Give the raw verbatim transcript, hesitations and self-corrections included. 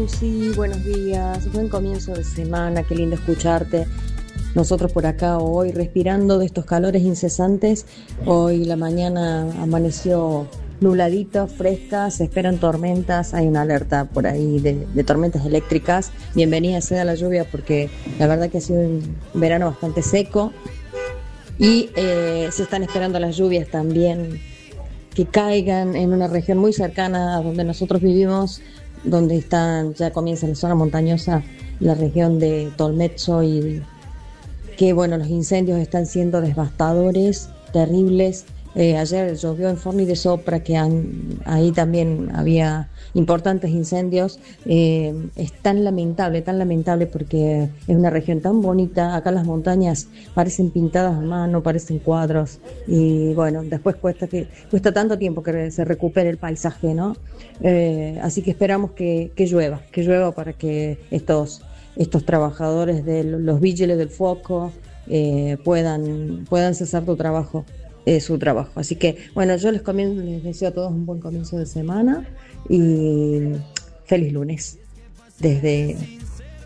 Susi, buenos días, buen comienzo de semana, qué lindo escucharte. Nosotros por acá hoy respirando de estos calores incesantes. Hoy la mañana amaneció nubladito, fresca, se esperan tormentas, hay una alerta por ahí de, de tormentas eléctricas. Bienvenida sea la lluvia porque la verdad que ha sido un verano bastante seco y eh, se están esperando las lluvias también que caigan en una región muy cercana a donde nosotros vivimos, donde están, ya comienza la zona montañosa, la región de Tolmezzo, y que bueno, los incendios están siendo devastadores, terribles. Eh, ayer llovió en Forni de Sopra, que han, ahí también había importantes incendios. Eh, es tan lamentable, tan lamentable porque es una región tan bonita. Acá las montañas parecen pintadas a mano, parecen cuadros, y bueno, después cuesta que cuesta tanto tiempo que se recupere el paisaje, ¿no? Eh, así que esperamos que, que llueva, que llueva para que estos estos trabajadores de los vigiles del fuoco eh, puedan puedan cesar tu trabajo. Eh, su trabajo. Así que, bueno, yo les, comienzo, les deseo a todos un buen comienzo de semana y feliz lunes desde